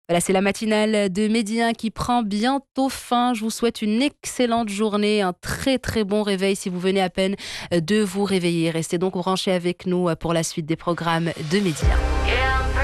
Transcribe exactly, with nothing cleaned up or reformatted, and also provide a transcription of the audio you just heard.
Voilà, c'est la matinale de Midi un qui prend bientôt fin. Je vous souhaite une excellente journée, un très très bon réveil si vous venez à peine de vous réveiller. Restez donc branchés avec nous pour la suite des programmes de Midi un.